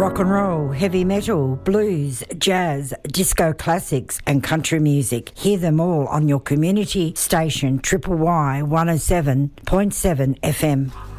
rock and roll, heavy metal, blues, jazz, disco classics and country music. Hear them all on your community station Triple Y 107.7 FM.